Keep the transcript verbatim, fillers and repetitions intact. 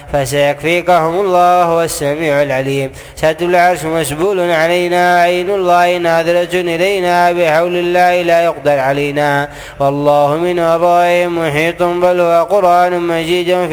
فسيكفيكهم الله هو السميع العليم. سد العرش مسبول علينا، عين الله ناظرة إلينا، بحول الله لا يقدر علينا، والله من ورائهم محيط، بل هو قرآن مجيد